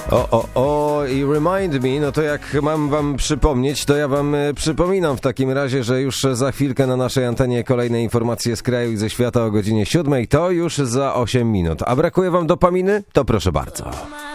I remind me, no to jak mam wam przypomnieć, to ja wam przypominam w takim razie, że już za chwilkę na naszej antenie kolejne informacje z kraju i ze świata o godzinie 7, to już za 8 minut. A brakuje wam dopaminy? To proszę bardzo.